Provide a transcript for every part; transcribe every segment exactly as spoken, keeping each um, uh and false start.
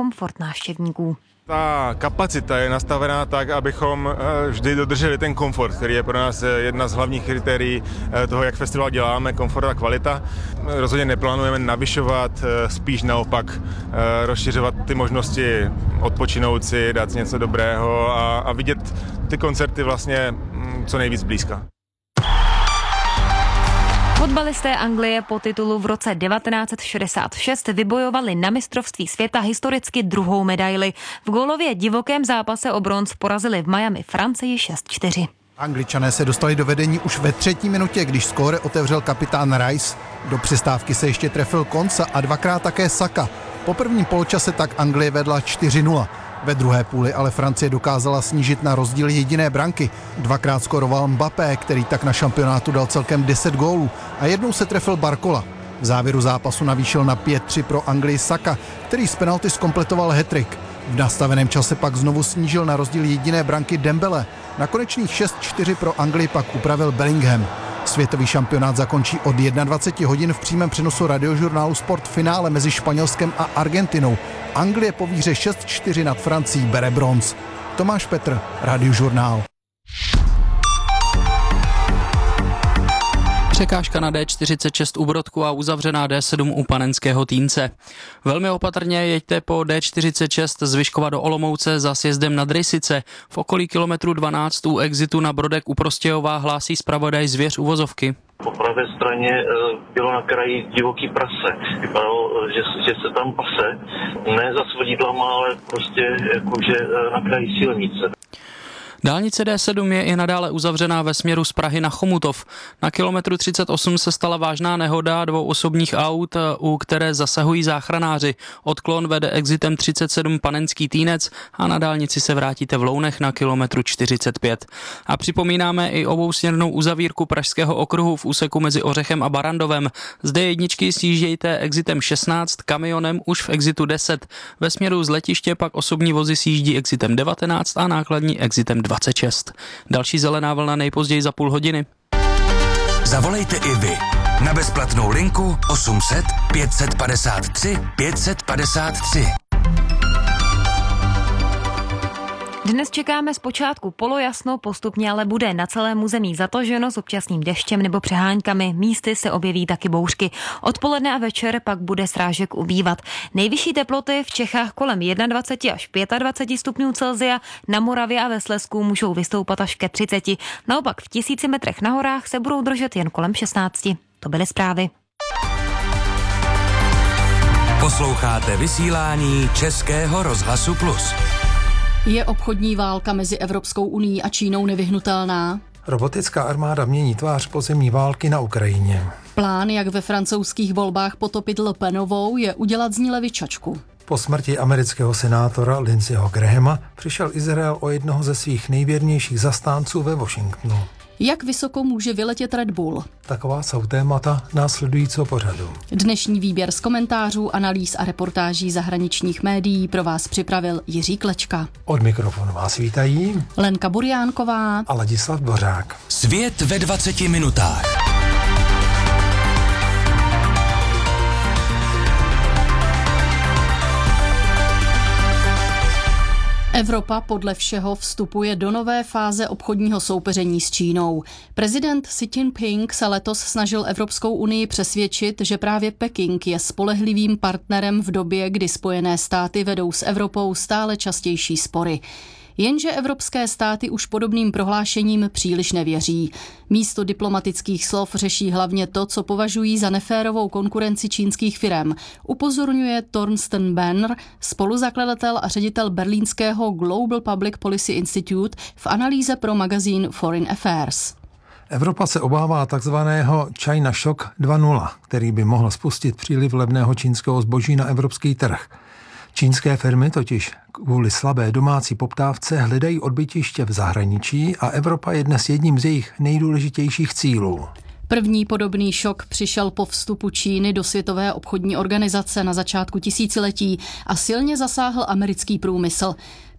komfort návštěvníků. Ta kapacita je nastavená tak, abychom vždy dodrželi ten komfort, který je pro nás jedna z hlavních kritérií toho, jak festival děláme, komfort a kvalita. Rozhodně neplánujeme navyšovat, spíš naopak rozšiřovat ty možnosti, odpočinout si, dát si něco dobrého a, a vidět ty koncerty vlastně co nejvíc blízka. Fotbalisté Anglie po titulu v roce devatenáct set šedesát šest vybojovali na mistrovství světa historicky druhou medaili. V gólově divokém zápase o bronz porazili v Miami Francii šest čtyři. Angličané se dostali do vedení už ve třetí minutě, když skóre otevřel kapitán Rice. Do přestávky se ještě trefil Konsa a dvakrát také Saka. Po prvním poločase tak Anglie vedla čtyři nula. Ve druhé půli ale Francie dokázala snížit na rozdíl jediné branky. Dvakrát skoroval Mbappé, který tak na šampionátu dal celkem deset gólů a jednou se trefil Barcola. V závěru zápasu navýšil na pět tři pro Anglii Saka, který z penalty zkompletoval hat-trick. V nastaveném čase pak znovu snížil na rozdíl jediné branky Dembele. Na konečných šest čtyři pro Anglii pak upravil Bellingham. Světový šampionát zakončí od dvacet jedna hodin v přímém přenosu radiožurnálu Sport finále mezi Španělskem a Argentinou. Anglie po výhře šest čtyři nad Francií bere bronz. Tomáš Petr, Radiožurnál. Překážka na D čtyřicet šest u Brodku a uzavřená D sedm u Panenského Týnce. Velmi opatrně jeďte po D čtyřicet šest z Vyškova do Olomouce za sjezdem nad Rysice. V okolí kilometru dvanáct u exitu na Brodek u Prostějova hlásí zpravodaj Zvěř uvozovky. Po pravé straně bylo na kraji divoký prase. Vypadalo, že, že se tam pase. Ne za svodidlama, ale prostě jakože na kraji silnice. Dálnice D sedm je i nadále uzavřená ve směru z Prahy na Chomutov. Na kilometru třicet osm se stala vážná nehoda dvou osobních aut, u které zasahují záchranáři. Odklon vede exitem třicet sedm Panenský Týnec a na dálnici se vrátíte v Lounech na kilometru čtyřicet pět. A připomínáme i obousměrnou uzavírku Pražského okruhu v úseku mezi Ořechem a Barandovem. Zde jedničky sjíždějte exitem šestnáct, kamionem už v exitu deset. Ve směru z letiště pak osobní vozy sjíždí exitem devatenáct a nákladní exitem dvacet šest. Další zelená vlna nejpozději za půl hodiny. Zavolejte i vy na bezplatnou linku osm set pět set padesát tři pět set padesát tři. Dnes čekáme zpočátku polojasno, postupně ale bude na celém území zataženo s občasným deštěm nebo přeháňkami. Místy se objeví taky bouřky. Odpoledne a večer pak bude srážek ubývat. Nejvyšší teploty v Čechách kolem dvacet jedna až dvacet pět stupňů Celsia, na Moravě a ve Slezsku můžou vystoupat až ke třiceti. Naopak v tisíci metrech na horách se budou držet jen kolem šestnácti. To byly zprávy. Posloucháte vysílání Českého rozhlasu Plus. Je obchodní válka mezi Evropskou unií a Čínou nevyhnutelná? Robotická armáda mění tvář pozemní války na Ukrajině. Plán, jak ve francouzských volbách potopit Le Penovou, je udělat z ní levičačku. Po smrti amerického senátora Lindseyho Grahama přišel Izrael o jednoho ze svých nejvěrnějších zastánců ve Washingtonu. Jak vysoko může vyletět Red Bull? Taková jsou témata následujícího pořadu. Dnešní výběr z komentářů, analýz a reportáží zahraničních médií pro vás připravil Jiří Klečka. Od mikrofonu vás vítají Lenka Burjánková a Ladislav Dvořák. Svět ve dvaceti minutách. Evropa podle všeho vstupuje do nové fáze obchodního soupeření s Čínou. Prezident Xi Jinping se letos snažil Evropskou unii přesvědčit, že právě Peking je spolehlivým partnerem v době, kdy Spojené státy vedou s Evropou stále častější spory. Jenže evropské státy už podobným prohlášením příliš nevěří. Místo diplomatických slov řeší hlavně to, co považují za neférovou konkurenci čínských firem, upozorňuje Thorsten Benner, spoluzakladatel a ředitel berlínského Global Public Policy Institute v analýze pro magazín Foreign Affairs. Evropa se obává takzvaného China Shock dva nula, který by mohl spustit příliv levného čínského zboží na evropský trh. Čínské firmy totiž kvůli slabé domácí poptávce hledají odbytiště v zahraničí a Evropa je dnes jedním z jejich nejdůležitějších cílů. První podobný šok přišel po vstupu Číny do Světové obchodní organizace na začátku tisíciletí a silně zasáhl americký průmysl.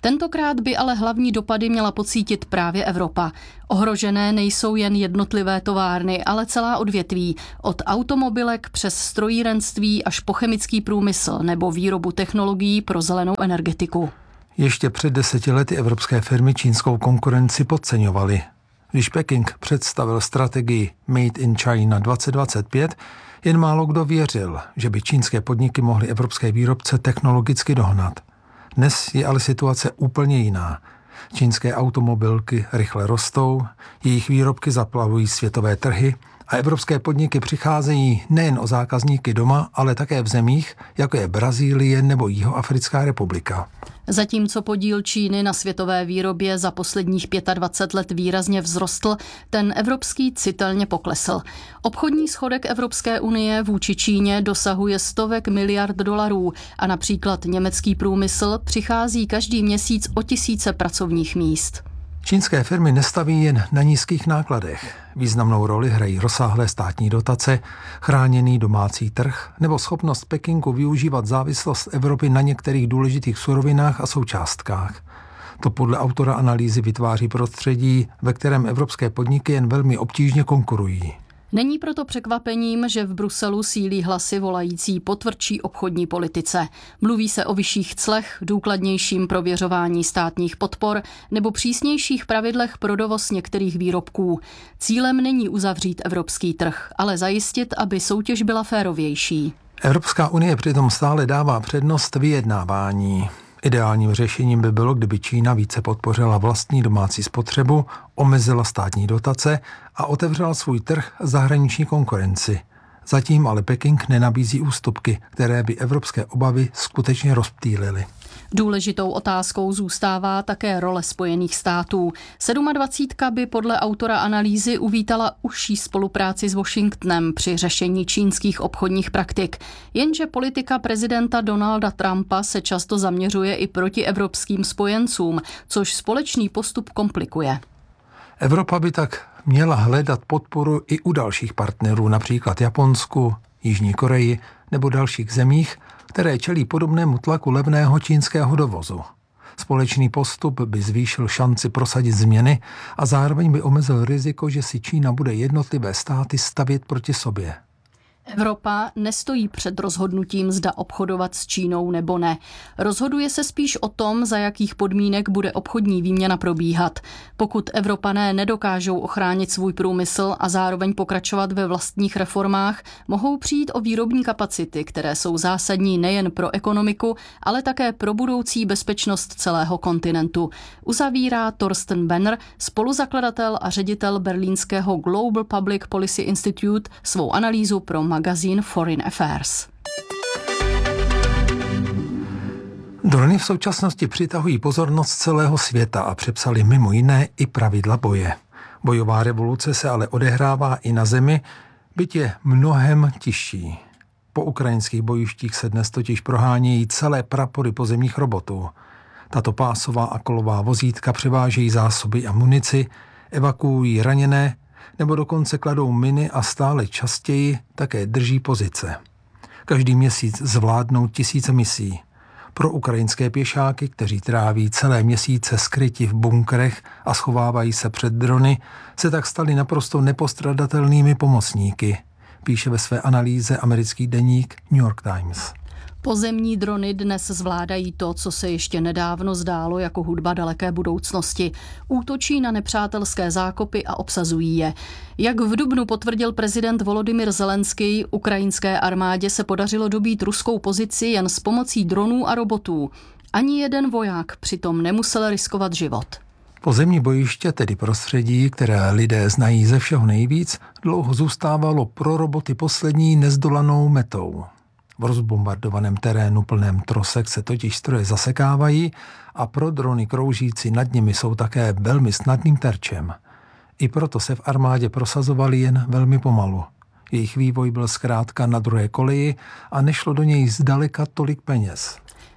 Tentokrát by ale hlavní dopady měla pocítit právě Evropa. Ohrožené nejsou jen jednotlivé továrny, ale celá odvětví, od automobilek přes strojírenství až po chemický průmysl nebo výrobu technologií pro zelenou energetiku. Ještě před deseti lety evropské firmy čínskou konkurenci podceňovaly. Když Peking představil strategii Made in China dvacet dvacet pět, jen málo kdo věřil, že by čínské podniky mohly evropské výrobce technologicky dohnat. Dnes je ale situace úplně jiná. Čínské automobilky rychle rostou, jejich výrobky zaplavují světové trhy a evropské podniky přicházejí nejen o zákazníky doma, ale také v zemích, jako je Brazílie nebo Jihoafrická republika. Zatímco podíl Číny na světové výrobě za posledních dvacet pět let výrazně vzrostl, ten evropský citelně poklesl. Obchodní schodek Evropské unie vůči Číně dosahuje stovek miliard dolarů a například německý průmysl přichází každý měsíc o tisíce pracovních míst. Čínské firmy nestaví jen na nízkých nákladech. Významnou roli hrají rozsáhlé státní dotace, chráněný domácí trh nebo schopnost Pekingu využívat závislost Evropy na některých důležitých surovinách a součástkách. To podle autora analýzy vytváří prostředí, ve kterém evropské podniky jen velmi obtížně konkurují. Není proto překvapením, že v Bruselu sílí hlasy volající po tvrdší obchodní politice. Mluví se o vyšších clech, důkladnějším prověřování státních podpor nebo přísnějších pravidlech pro dovoz některých výrobků. Cílem není uzavřít evropský trh, ale zajistit, aby soutěž byla férovější. Evropská unie přitom stále dává přednost vyjednávání. Ideálním řešením by bylo, kdyby Čína více podpořila vlastní domácí spotřebu, omezila státní dotace a otevřela svůj trh zahraniční konkurenci. Zatím ale Peking nenabízí ústupky, které by evropské obavy skutečně rozptýlily. Důležitou otázkou zůstává také role Spojených států. dvacet sedm by podle autora analýzy uvítala užší spolupráci s Washingtonem při řešení čínských obchodních praktik. Jenže politika prezidenta Donalda Trumpa se často zaměřuje i proti evropským spojencům, což společný postup komplikuje. Evropa by tak měla hledat podporu i u dalších partnerů, například Japonsku, Jižní Koreji nebo dalších zemích, které čelí podobnému tlaku levného čínského dovozu. Společný postup by zvýšil šanci prosadit změny a zároveň by omezil riziko, že si Čína bude jednotlivé státy stavět proti sobě. Evropa nestojí před rozhodnutím, zda obchodovat s Čínou nebo ne. Rozhoduje se spíš o tom, za jakých podmínek bude obchodní výměna probíhat. Pokud Evropané nedokážou ochránit svůj průmysl a zároveň pokračovat ve vlastních reformách, mohou přijít o výrobní kapacity, které jsou zásadní nejen pro ekonomiku, ale také pro budoucí bezpečnost celého kontinentu. Uzavírá Thorsten Benner, spoluzakladatel a ředitel berlínského Global Public Policy Institute, svou analýzu pro magazín Foreign Affairs. Drony v současnosti přitahují pozornost celého světa a přepsali mimo jiné i pravidla boje. Bojová revoluce se ale odehrává i na zemi, byť je mnohem tižší. Po ukrajinských bojištích se dnes totiž prohánějí celé prapory pozemních robotů. Tato pásová a kolová vozítka převážejí zásoby a munici, evakuují raněné, nebo dokonce kladou miny a stále častěji také drží pozice. Každý měsíc zvládnou tisíce misí. Pro ukrajinské pěšáky, kteří tráví celé měsíce skryti v bunkrech a schovávají se před drony, se tak stali naprosto nepostradatelnými pomocníky, píše ve své analýze americký deník New York Times. Pozemní drony dnes zvládají to, co se ještě nedávno zdálo jako hudba daleké budoucnosti. Útočí na nepřátelské zákopy a obsazují je. Jak v dubnu potvrdil prezident Volodymyr Zelenský, ukrajinské armádě se podařilo dobít ruskou pozici jen s pomocí dronů a robotů. Ani jeden voják přitom nemusel riskovat život. Pozemní bojiště, tedy prostředí, které lidé znají ze všeho nejvíc, dlouho zůstávalo pro roboty poslední nezdolanou metou. V rozbombardovaném terénu plném trosek se totiž stroje zasekávají a pro drony kroužící nad nimi jsou také velmi snadným terčem. I proto se v armádě prosazovali jen velmi pomalu. Jejich vývoj byl zkrátka na druhé koleji a nešlo do něj zdaleka tolik peněz.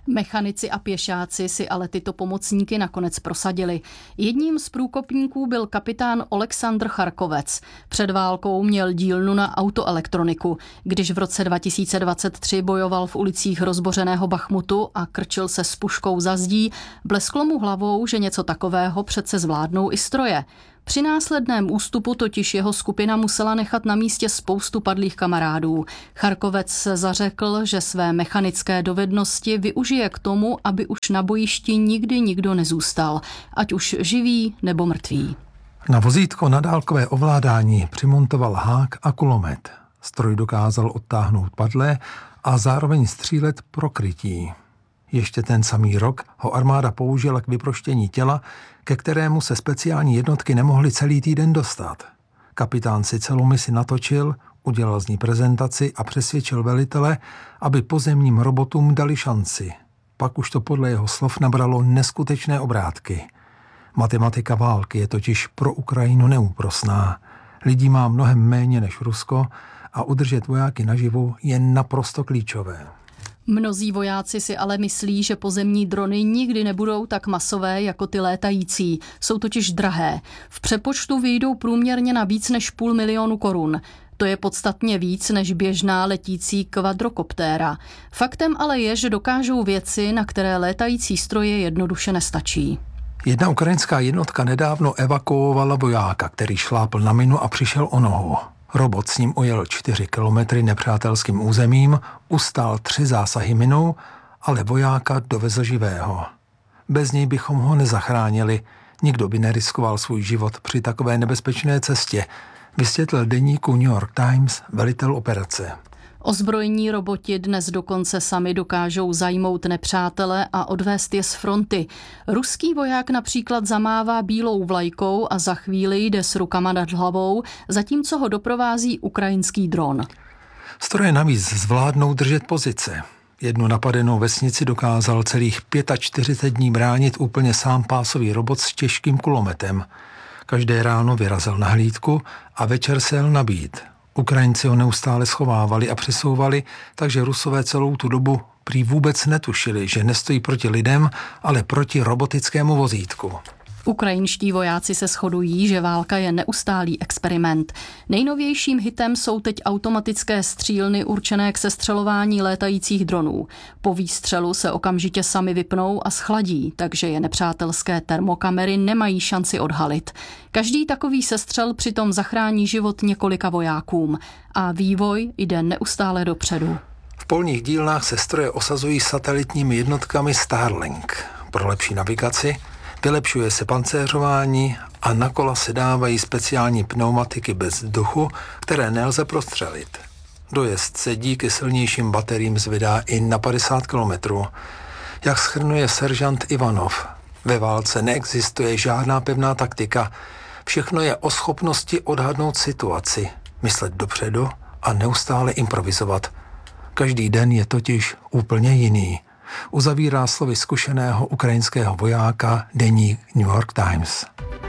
Mechanici a pěšáci si ale tyto pomocníky nakonec prosadili. Jedním z průkopníků byl kapitán Oleksandr Charkovec. Před válkou měl dílnu na autoelektroniku. Když v roce dva tisíce dvacet tři bojoval v ulicích rozbořeného Bachmutu a krčil se s puškou za zdí, blesklo mu hlavou, že něco takového přece zvládnou i stroje. Při následném ústupu totiž jeho skupina musela nechat na místě spoustu padlých kamarádů. Charkovec se zařekl, že své mechanické dovednosti využije k tomu, aby už na bojišti nikdy nikdo nezůstal, ať už živý nebo mrtvý. Na vozítko na dálkové ovládání přimontoval hák a kulomet. Stroj dokázal odtáhnout padlé a zároveň střílet pro krytí. Ještě ten samý rok ho armáda použila k vyproštění těla, ke kterému se speciální jednotky nemohly celý týden dostat. Kapitán si celou misi natočil, udělal z ní prezentaci a přesvědčil velitele, aby pozemním robotům dali šanci. Pak už to podle jeho slov nabralo neskutečné obrátky. Matematika války je totiž pro Ukrajinu neúprosná. Lidí má mnohem méně než Rusko a udržet vojáky naživu je naprosto klíčové. Mnozí vojáci si ale myslí, že pozemní drony nikdy nebudou tak masové jako ty létající. Jsou totiž drahé. V přepočtu vyjdou průměrně na víc než půl milionu korun. To je podstatně víc než běžná letící kvadrokoptéra. Faktem ale je, že dokážou věci, na které létající stroje jednoduše nestačí. Jedna ukrajinská jednotka nedávno evakuovala vojáka, který šlápl na minu a přišel o nohu. Robot s ním ujel čtyři kilometry nepřátelským územím, ustál tři zásahy minou, ale vojáka dovezl živého. Bez něj bychom ho nezachránili. Nikdo by neriskoval svůj život při takové nebezpečné cestě, vysvětlil deníku New York Times velitel operace. Ozbrojení roboti dnes dokonce sami dokážou zajmout nepřátele a odvést je z fronty. Ruský voják například zamává bílou vlajkou a za chvíli jde s rukama nad hlavou, zatímco ho doprovází ukrajinský dron. Stroje navíc zvládnou držet pozice. Jednu napadenou vesnici dokázal celých čtyřicet pět dní bránit úplně sám pásový robot s těžkým kulometem. Každé ráno vyrazil na hlídku a večer se jel nabít. Ukrajinci ho neustále schovávali a přesouvali, takže Rusové celou tu dobu prý vůbec netušili, že nestojí proti lidem, ale proti robotickému vozítku. Ukrajinští vojáci se shodují, že válka je neustálý experiment. Nejnovějším hitem jsou teď automatické střílny určené k sestřelování létajících dronů. Po výstřelu se okamžitě sami vypnou a schladí, takže je nepřátelské termokamery nemají šanci odhalit. Každý takový sestřel přitom zachrání život několika vojákům a vývoj jde neustále dopředu. V polních dílnách se stroje osazují satelitními jednotkami Starlink. Pro lepší navigaci vylepšuje se pancéřování a na kola se dávají speciální pneumatiky bez vzduchu, které nelze prostřelit. Dojezd se díky silnějším bateriím zvedá i na padesát kilometrů. Jak shrnuje seržant Ivanov, ve válce neexistuje žádná pevná taktika. Všechno je o schopnosti odhadnout situaci, myslet dopředu a neustále improvizovat. Každý den je totiž úplně jiný. Uzavírá slovy zkušeného ukrajinského vojáka deník New York Times.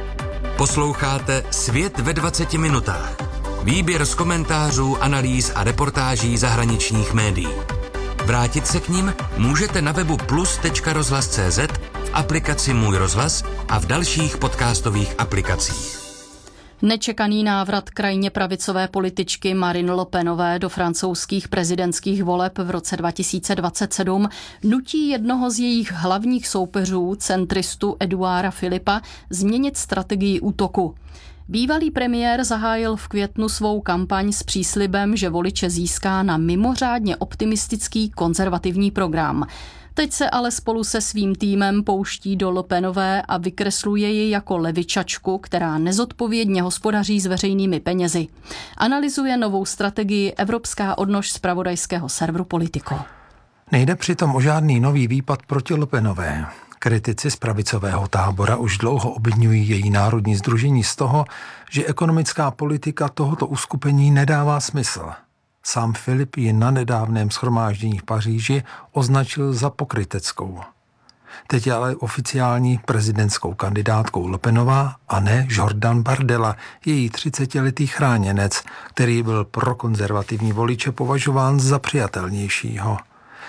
Posloucháte Svět ve dvaceti minutách. Výběr z komentářů, analýz a reportáží zahraničních médií. Vrátit se k nim můžete na webu plus tečka rozhlas tečka cé zet, v aplikaci Můj rozhlas a v dalších podcastových aplikacích. Nečekaný návrat krajně pravicové političky Marine Le Penové do francouzských prezidentských voleb v roce dva tisíce dvacet sedm nutí jednoho z jejich hlavních soupeřů, centristu Edouarda Philippa, změnit strategii útoku. Bývalý premiér zahájil v květnu svou kampaň s příslibem, že voliče získá na mimořádně optimistický konzervativní program. Teď se ale spolu se svým týmem pouští do Le Penové a vykresluje ji jako levičačku, která nezodpovědně hospodaří s veřejnými penězi. Analyzuje novou strategii evropská odnož zpravodajského serveru Politico. Nejde přitom o žádný nový výpad proti Le Penové. Kritici z pravicového tábora už dlouho obviňují její národní sdružení z toho, že ekonomická politika tohoto uskupení nedává smysl. Sám Filip ji na nedávném shromáždění v Paříži označil za pokryteckou. Teď je ale oficiální prezidentskou kandidátkou Le Penová a ne Jordan Bardella, její třicetiletý chráněnec, který byl pro konzervativní voliče považován za přijatelnějšího.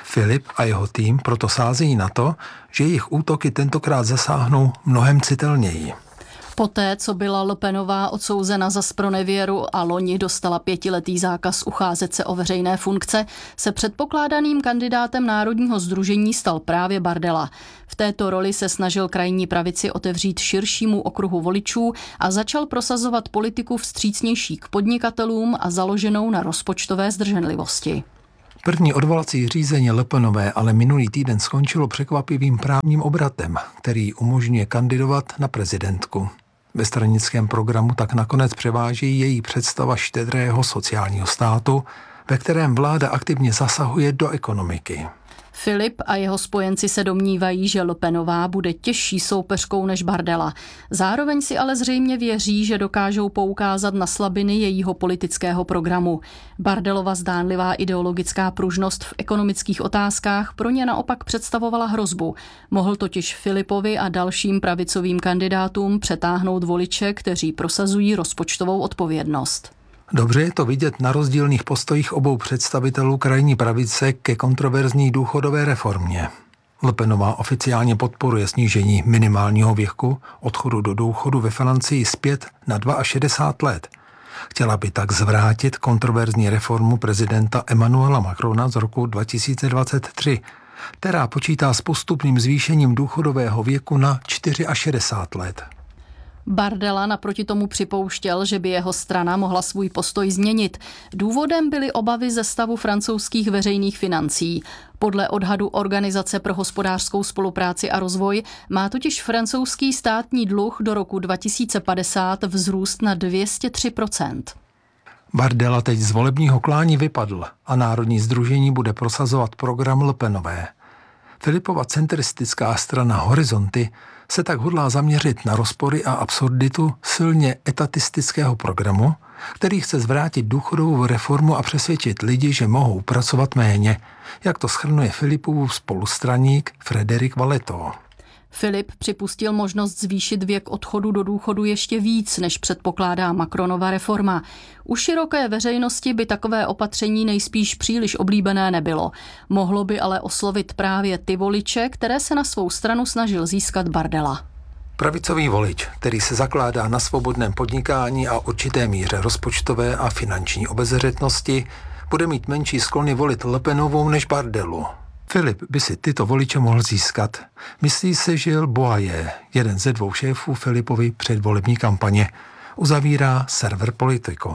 Filip a jeho tým proto sázejí na to, že jejich útoky tentokrát zasáhnou mnohem citelněji. Poté, co byla Le Penová odsouzena za zpronevěru a loni dostala pětiletý zákaz ucházet se o veřejné funkce, se předpokládaným kandidátem Národního sdružení stal právě Bardella. V této roli se snažil krajní pravici otevřít širšímu okruhu voličů a začal prosazovat politiku vstřícnější k podnikatelům a založenou na rozpočtové zdrženlivosti. První odvolací řízení Le Penové ale minulý týden skončilo překvapivým právním obratem, který umožňuje kandidovat na prezidentku. Ve stranickém programu tak nakonec převáží její představa štědrého sociálního státu, ve kterém vláda aktivně zasahuje do ekonomiky. Filip a jeho spojenci se domnívají, že Le Penová bude těžší soupeřkou než Bardella. Zároveň si ale zřejmě věří, že dokážou poukázat na slabiny jejího politického programu. Bardellova zdánlivá ideologická pružnost v ekonomických otázkách pro ně naopak představovala hrozbu. Mohl totiž Filipovi a dalším pravicovým kandidátům přetáhnout voliče, kteří prosazují rozpočtovou odpovědnost. Dobře je to vidět na rozdílných postojích obou představitelů krajní pravice ke kontroverzní důchodové reformě. Le Penová oficiálně podporuje snížení minimálního věku odchodu do důchodu ve Francii zpět na šedesát dva let. Chtěla by tak zvrátit kontroverzní reformu prezidenta Emmanuela Macrona z roku dva tisíce dvacet tři, která počítá s postupným zvýšením důchodového věku na šedesát čtyři let. Bardella naproti tomu připouštěl, že by jeho strana mohla svůj postoj změnit. Důvodem byly obavy ze stavu francouzských veřejných financí. Podle odhadu Organizace pro hospodářskou spolupráci a rozvoj má totiž francouzský státní dluh do roku dva tisíce padesát vzrůst na dvě stě tři procent. Bardella teď z volebního klání vypadl a Národní sdružení bude prosazovat program Le Penové. Filipova centristická strana Horizonty se tak hodlá zaměřit na rozpory a absurditu silně etatistického programu, který chce zvrátit důchodovou reformu a přesvědčit lidi, že mohou pracovat méně, jak to shrnuje Filipův spolustraník Frédéric Vallotto. Filip připustil možnost zvýšit věk odchodu do důchodu ještě víc, než předpokládá Macronova reforma. U široké veřejnosti by takové opatření nejspíš příliš oblíbené nebylo. Mohlo by ale oslovit právě ty voliče, které se na svou stranu snažil získat Bardella. Pravicový volič, který se zakládá na svobodném podnikání a určité míře rozpočtové a finanční obezřetnosti, bude mít menší sklony volit Le Penovou než Bardellu. Filip by si tyto voliče mohl získat. Myslí se Gilles Boyer, jeden ze dvou šéfů Filipovy předvolební kampaně. Uzavírá server Politico.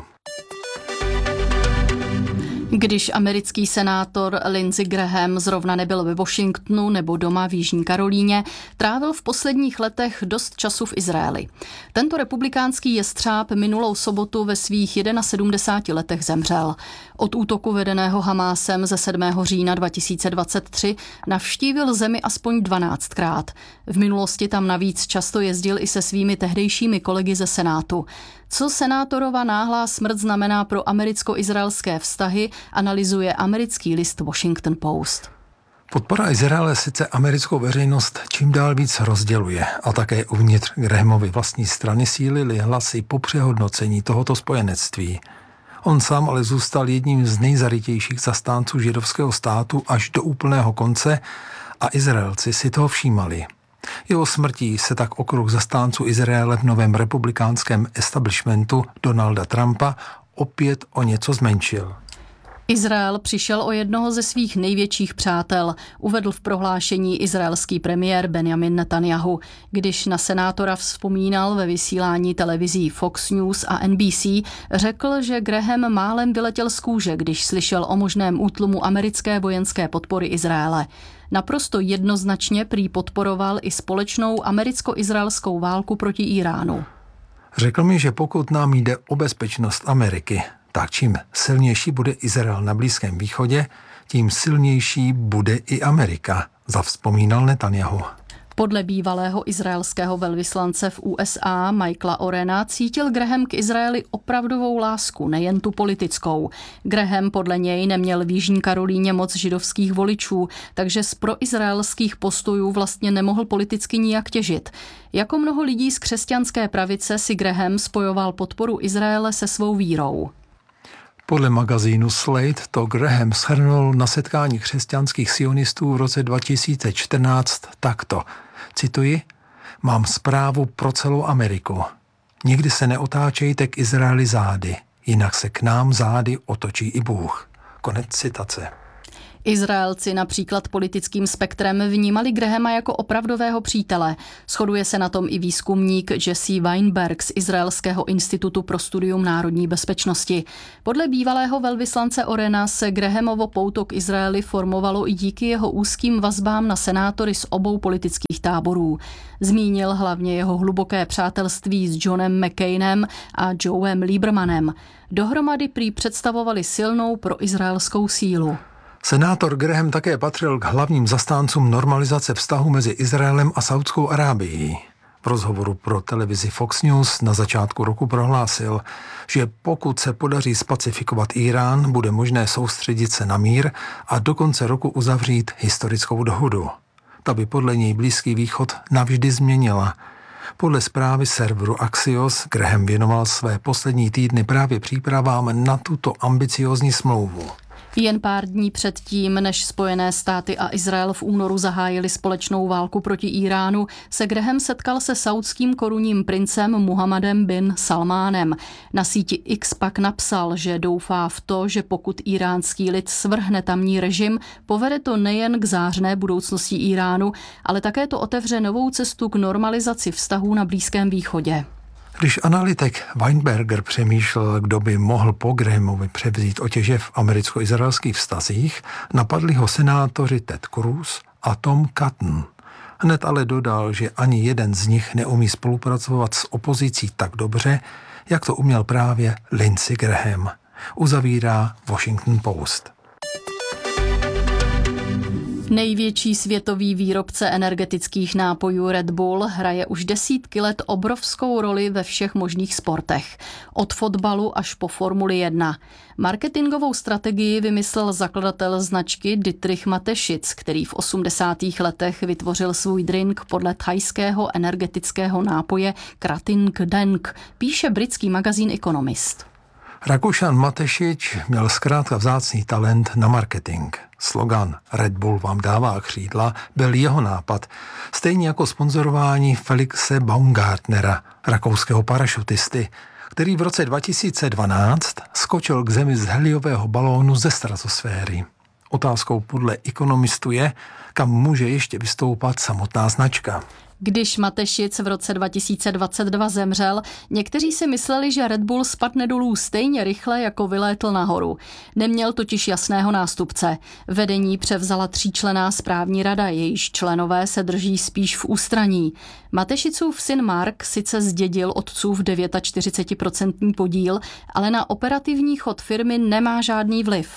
Když americký senátor Lindsey Graham zrovna nebyl ve Washingtonu nebo doma v Jižní Karolíně, trávil v posledních letech dost času v Izraeli. Tento republikánský jestřáb minulou sobotu ve svých sedmdesáti jedné letech zemřel. Od útoku vedeného Hamásem ze sedmého října dva tisíce dvacet tři navštívil zemi aspoň dvanáctkrát. V minulosti tam navíc často jezdil i se svými tehdejšími kolegy ze Senátu. Co senátorova náhlá smrt znamená pro americko-izraelské vztahy, analyzuje americký list Washington Post. Podpora Izraele sice americkou veřejnost čím dál víc rozděluje a také uvnitř Grahamovy vlastní strany sílily hlasy po přehodnocení tohoto spojenectví. On sám ale zůstal jedním z nejzarytějších zastánců židovského státu až do úplného konce a Izraelci si toho všímali. Jeho smrtí se tak okruh zastánců Izraele v novém republikánském establishmentu Donalda Trumpa opět o něco zmenšil. Izrael přišel o jednoho ze svých největších přátel, uvedl v prohlášení izraelský premiér Benjamin Netanyahu. Když na senátora vzpomínal ve vysílání televizí Fox News a N B C, řekl, že Graham málem vyletěl z kůže, když slyšel o možném útlumu americké vojenské podpory Izraele. Naprosto jednoznačně prý podporoval i společnou americko-izraelskou válku proti Iránu. Řekl mi, že pokud nám jde o bezpečnost Ameriky, tak čím silnější bude Izrael na Blízkém východě, tím silnější bude i Amerika, zavzpomínal Netanyahu. Podle bývalého izraelského velvyslance v U S A Michaela Orena cítil Graham k Izraeli opravdovou lásku, nejen tu politickou. Graham podle něj neměl v Jižní Karolíně moc židovských voličů, takže z proizraelských postojů vlastně nemohl politicky nijak těžit. Jako mnoho lidí z křesťanské pravice si Graham spojoval podporu Izraele se svou vírou. Podle magazínu Slate to Graham shrnul na setkání křesťanských sionistů v roce dva tisíce čtrnáct takto. Cituji, mám zprávu pro celou Ameriku. Nikdy se neotáčejte k Izraeli zády, jinak se k nám zády otočí i Bůh. Konec citace. Izraelci například politickým spektrem vnímali Grahama jako opravdového přítele. Shoduje se na tom i výzkumník Jesse Weinberg z Izraelského institutu pro studium národní bezpečnosti. Podle bývalého velvyslance Orena se Grahamovo pouto k Izraeli formovalo i díky jeho úzkým vazbám na senátory z obou politických táborů. Zmínil hlavně jeho hluboké přátelství s Johnem McCainem a Joem Liebermanem. Dohromady prý představovali silnou proizraelskou sílu. Senátor Graham také patřil k hlavním zastáncům normalizace vztahu mezi Izraelem a Saudskou Arábií. V rozhovoru pro televizi Fox News na začátku roku prohlásil, že pokud se podaří spacifikovat Irán, bude možné soustředit se na mír a do konce roku uzavřít historickou dohodu. Ta by podle něj Blízký východ navždy změnila. Podle zprávy serveru Axios Graham věnoval své poslední týdny právě přípravám na tuto ambiciózní smlouvu. Jen pár dní předtím, než Spojené státy a Izrael v únoru zahájili společnou válku proti Iránu, se Graham setkal se saudským korunním princem Muhammadem bin Salmánem. Na síti X pak napsal, že doufá v to, že pokud iránský lid svrhne tamní režim, povede to nejen k zářné budoucnosti Iránu, ale také to otevře novou cestu k normalizaci vztahů na Blízkém východě. Když analytik Weinberger přemýšlel, kdo by mohl po Grahamovi převzít otěže v americko-izraelských vztazích, napadli ho senátoři Ted Cruz a Tom Cotton. Hned ale dodal, že ani jeden z nich neumí spolupracovat s opozicí tak dobře, jak to uměl právě Lindsey Graham. Uzavírá Washington Post. Největší světový výrobce energetických nápojů Red Bull hraje už desítky let obrovskou roli ve všech možných sportech. Od fotbalu až po Formuli jedna. Marketingovou strategii vymyslel zakladatel značky Dietrich Mateschitz, který v osmdesátých letech vytvořil svůj drink podle thajského energetického nápoje Krating Dank, píše britský magazín Economist. Rakušan Mateschitz měl zkrátka vzácný talent na marketing. Slogan Red Bull vám dává křídla byl jeho nápad, stejně jako sponzorování Felixe Baumgartnera, rakouského parašutisty, který v roce dva tisíce dvanáct skočil k zemi z heliového balónu ze stratosféry. Otázkou podle Economistu je, kam může ještě vystoupat samotná značka. Když Mateschitz v roce dva tisíce dvacet dva zemřel, někteří si mysleli, že Red Bull spadne dolů stejně rychle, jako vylétl nahoru. Neměl totiž jasného nástupce. Vedení převzala tříčlenná správní rada, jejíž členové se drží spíš v ústraní. Mateschitzův syn Mark sice zdědil otcův čtyřicet devět procent podíl, ale na operativní chod firmy nemá žádný vliv.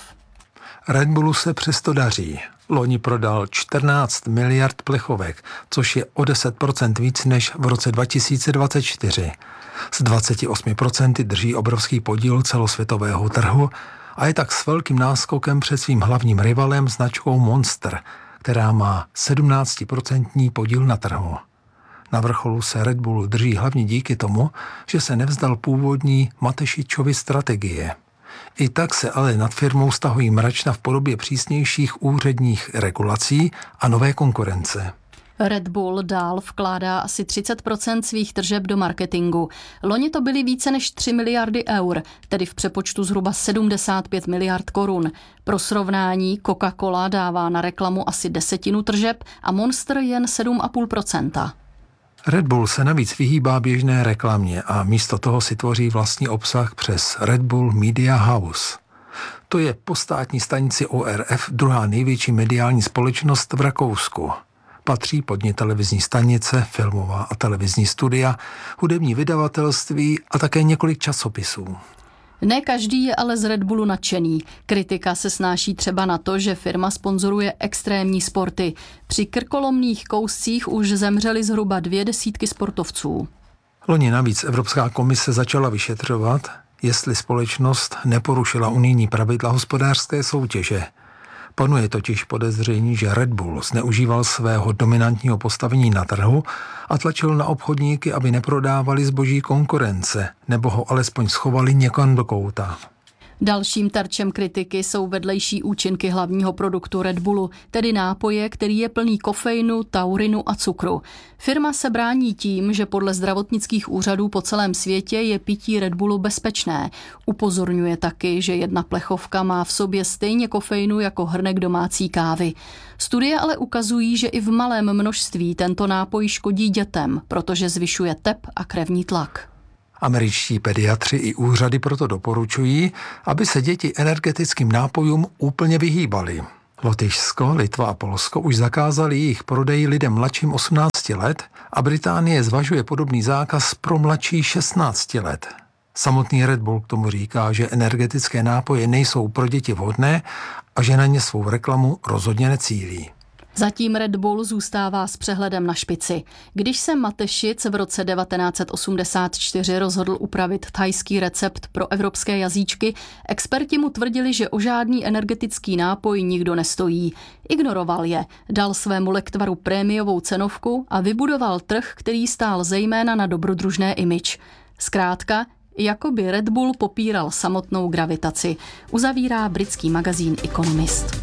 Red Bullu se přesto daří. Loni prodal čtrnáct miliard plechovek, což je o deset procent víc než v roce dva tisíce dvacet čtyři. Z dvacet osm procent drží obrovský podíl celosvětového trhu a je tak s velkým náskokem před svým hlavním rivalem značkou Monster, která má sedmnáct procent podíl na trhu. Na vrcholu se Red Bull drží hlavně díky tomu, že se nevzdal původní Mateschitzovy strategie. I tak se ale nad firmou stahují mračna v podobě přísnějších úředních regulací a nové konkurence. Red Bull dál vkládá asi třicet procent svých tržeb do marketingu. Loni to byly více než tři miliardy eur, tedy v přepočtu zhruba sedmdesát pět miliard korun. Pro srovnání Coca-Cola dává na reklamu asi desetinu tržeb a Monster jen sedm celá pět procenta. Red Bull se navíc vyhýbá běžné reklamě a místo toho si tvoří vlastní obsah přes Red Bull Media House. To je po státní stanici O R F druhá největší mediální společnost v Rakousku. Patří pod ní televizní stanice, filmová a televizní studia, hudební vydavatelství a také několik časopisů. Ne každý je ale z Red Bullu nadšený. Kritika se snáší třeba na to, že firma sponzoruje extrémní sporty. Při krkolomných kouscích už zemřeli zhruba dvě desítky sportovců. Loni navíc Evropská komise začala vyšetřovat, jestli společnost neporušila unijní pravidla hospodářské soutěže. Panuje totiž podezření, že Red Bull zneužíval svého dominantního postavení na trhu a tlačil na obchodníky, aby neprodávali zboží konkurence, nebo ho alespoň schovali někam do kouta. Dalším terčem kritiky jsou vedlejší účinky hlavního produktu Red Bullu, tedy nápoje, který je plný kofeinu, taurinu a cukru. Firma se brání tím, že podle zdravotnických úřadů po celém světě je pití Red Bullu bezpečné. Upozorňuje taky, že jedna plechovka má v sobě stejně kofeinu jako hrnek domácí kávy. Studie ale ukazují, že i v malém množství tento nápoj škodí dětem, protože zvyšuje tep a krevní tlak. Američtí pediatři i úřady proto doporučují, aby se děti energetickým nápojům úplně vyhýbaly. Lotyšsko, Litva a Polsko už zakázali jejich prodej lidem mladším osmnácti let a Británie zvažuje podobný zákaz pro mladší šestnácti let. Samotný Red Bull k tomu říká, že energetické nápoje nejsou pro děti vhodné a že na ně svou reklamu rozhodně necílí. Zatím Red Bull zůstává s přehledem na špici. Když se Matešic v roce devatenáct set osmdesát čtyři rozhodl upravit thajský recept pro evropské jazyčky, experti mu tvrdili, že o žádný energetický nápoj nikdo nestojí. Ignoroval je, dal svému lektvaru prémiovou cenovku a vybudoval trh, který stál zejména na dobrodružné image. Zkrátka, jako by Red Bull popíral samotnou gravitaci, uzavírá britský magazín Economist.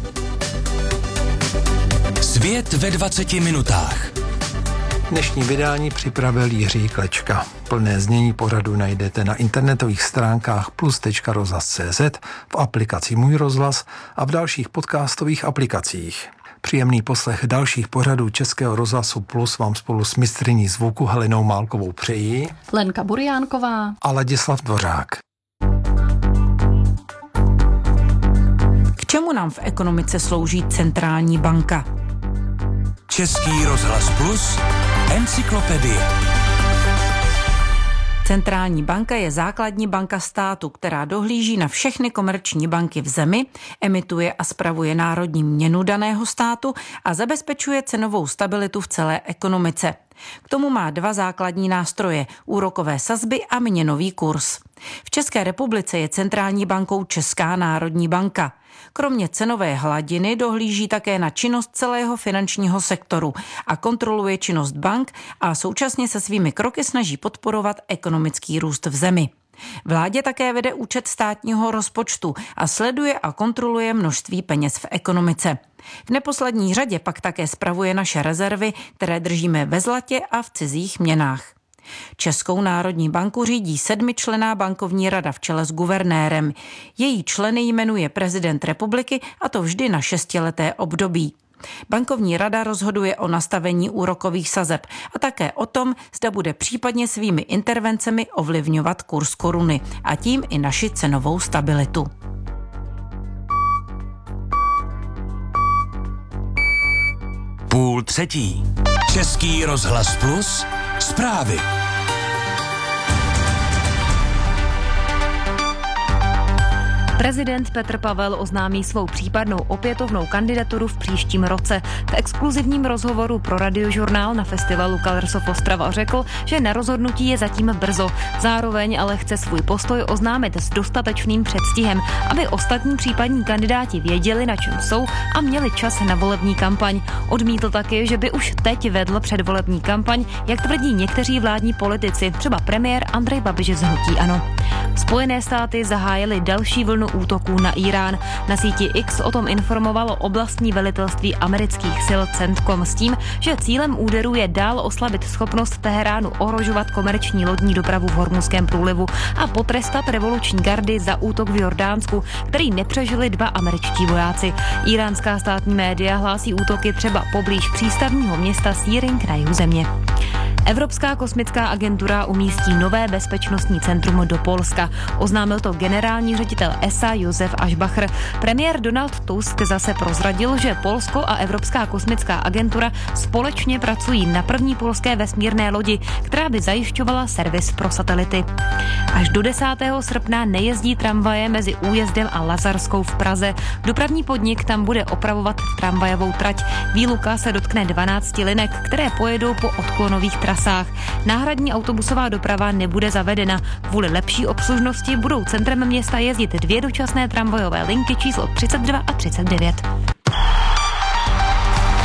Svět ve dvaceti minutách. Dnešní vydání připravil Jiří Klečka. Plné znění pořadu najdete na internetových stránkách plus tečka rozhlas tečka cé zet, v aplikaci Můj rozhlas a v dalších podcastových aplikacích. Příjemný poslech dalších pořadů Českého rozhlasu Plus vám spolu s mistryní zvuku Helenou Málkovou přejí Lenka Burjánková a Ladislav Dvořák. K čemu nám v ekonomice slouží centrální banka? Český rozhlas Plus, encyklopedie. Centrální banka je základní banka státu, která dohlíží na všechny komerční banky v zemi, emituje a spravuje národní měnu daného státu a zabezpečuje cenovou stabilitu v celé ekonomice. K tomu má dva základní nástroje, úrokové sazby a měnový kurz. V České republice je centrální bankou Česká národní banka. Kromě cenové hladiny dohlíží také na činnost celého finančního sektoru a kontroluje činnost bank a současně se svými kroky snaží podporovat ekonomický růst v zemi. Vládě také vede účet státního rozpočtu a sleduje a kontroluje množství peněz v ekonomice. V neposlední řadě pak také spravuje naše rezervy, které držíme ve zlatě a v cizích měnách. Českou národní banku řídí sedmičlenná bankovní rada v čele s guvernérem. Její členy jmenuje prezident republiky a to vždy na šestileté období. Bankovní rada rozhoduje o nastavení úrokových sazeb a také o tom, zda bude případně svými intervencemi ovlivňovat kurz koruny a tím i naši cenovou stabilitu. Půl třetí. Český rozhlas Plus. Zprávy. Prezident Petr Pavel oznámí svou případnou opětovnou kandidaturu v příštím roce. V exkluzivním rozhovoru pro Radiožurnál na festivalu Colors of Ostrava řekl, že na rozhodnutí je zatím brzo. Zároveň ale chce svůj postoj oznámit s dostatečným předstihem, aby ostatní případní kandidáti věděli, na čem jsou a měli čas na volební kampaň. Odmítl taky, že by už teď vedl předvolební kampaň, jak tvrdí někteří vládní politici, třeba premiér Andrej Babiš z hnutí ANO. Spojené státy zahájily další vlnu útoků na Irán. Na síti X o tom informovalo oblastní velitelství amerických sil CENTCOM s tím, že cílem úderu je dál oslabit schopnost Teheránu ohrožovat komerční lodní dopravu v Hormuzském průlivu a potrestat revoluční gardy za útok v Jordánsku, který nepřežili dva američtí vojáci. Iránská státní média hlásí útoky třeba poblíž přístavního města Sýring na jihu země. Evropská kosmická agentura umístí nové bezpečnostní centrum do Polska. Oznámil to generální ředitel E S A Josef Aschbacher. Premiér Donald Tusk zase prozradil, že Polsko a Evropská kosmická agentura společně pracují na první polské vesmírné lodi, která by zajišťovala servis pro satelity. Až do desátého srpna nejezdí tramvaje mezi Újezdem a Lazarskou v Praze. Dopravní podnik tam bude opravovat tramvajovou trať. Výluka se dotkne dvanácti linek, které pojedou po odklonových trasách. Náhradní autobusová doprava nebude zavedena. Kvůli lepší obslužnosti budou centrem města jezdit dvě dočasné tramvajové linky číslo třicet dva a třicet devět.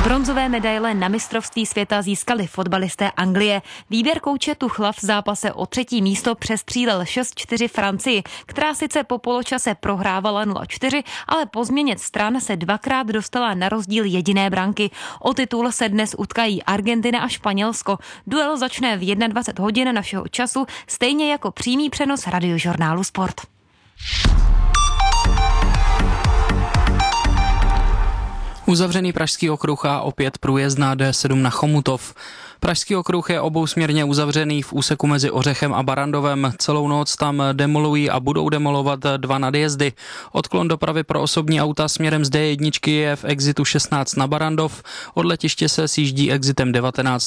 Bronzové medaile na mistrovství světa získali fotbalisté Anglie. Výběr kouče Tuchla v zápase o třetí místo přestřílel šest čtyři Francii, která sice po poločase prohrávala nula čtyři, ale po změně stran se dvakrát dostala na rozdíl jediné branky. O titul se dnes utkají Argentina a Španělsko. Duel začne v dvacet jedna hodin našeho času, stejně jako přímý přenos radiožurnálu Sport. Uzavřený Pražský okruh a opět průjezdná D sedm na Chomutov. Pražský okruh je obousměrně uzavřený v úseku mezi Ořechem a Barandovem. Celou noc tam demolují a budou demolovat dva nadjezdy. Odklon dopravy pro osobní auta směrem z D jedna je v exitu šestnáct na Barandov. Od letiště se sjíždí exitem devatenáct